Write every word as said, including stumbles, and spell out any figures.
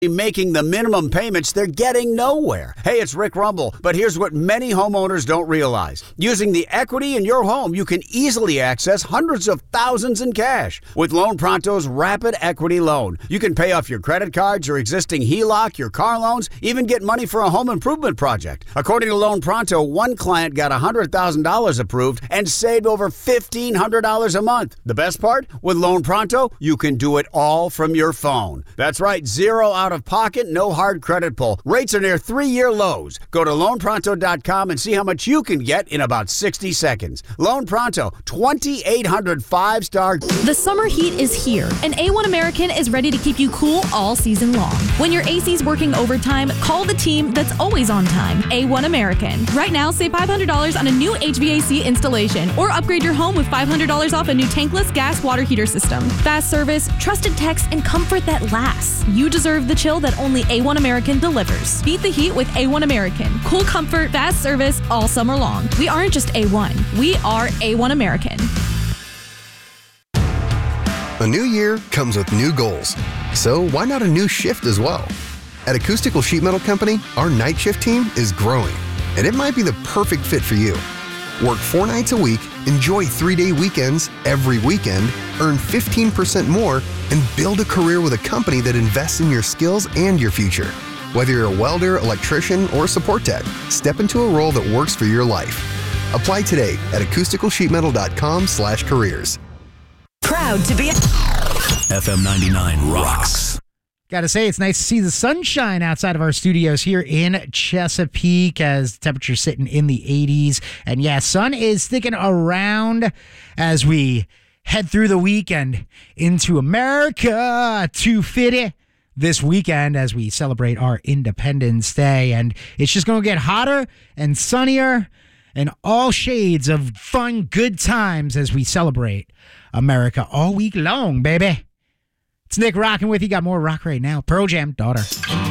making the minimum payments, they're getting nowhere. Hey, it's Rick Rumble, but here's what many homeowners don't realize. Using the equity in your home, you can easily access hundreds of thousands in cash. With Loan Pronto's Rapid Equity Loan, you can pay off your credit cards, your existing H E L O C, your car loans, even get money for a home improvement project. According to Loan Pronto, one client got one hundred thousand dollars approved and saved over fifteen hundred dollars a month. The best part? With Loan Pronto, you can do it all from your phone. That's right, zero out of pocket, no hard credit pull. Rates are near three-year lows. Go to loan pronto dot com and see how much you can get in about sixty seconds. Loan Pronto, twenty-eight hundred five-star. The summer heat is here, and A one American is ready to keep you cool all season long. When your A C's working overtime, call the team that's always on time, A one American. Right now, save five hundred dollars on a new H V A C installation, or upgrade your home with five hundred dollars off a new tankless gas water heater system. Fast service, trusted techs, and comfort that lasts. You deserve the chill that only A one American delivers. Beat the heat with A one American. Cool comfort, fast service all summer long. We aren't just A one. We are A one American. A new year comes with new goals. So why not a new shift as well? At Acoustical Sheet Metal Company, our night shift team is growing, and it might be the perfect fit for you. Work four nights a week, enjoy three-day weekends every weekend, earn fifteen percent more, and build a career with a company that invests in your skills and your future. Whether you're a welder, electrician, or support tech, step into a role that works for your life. Apply today at acoustical sheet metal dot com slash careers. Proud to be a F M ninety-nine rocks. Gotta say, it's nice to see the sunshine outside of our studios here in Chesapeake as the temperature's sitting in the eighties. And yeah, sun is sticking around as we head through the weekend into America two fifty this weekend as we celebrate our Independence Day. And it's just going to get hotter and sunnier and all shades of fun, good times as we celebrate America all week long, baby. It's Nick rocking with you. Got more rock right now. Pearl Jam, Daughter.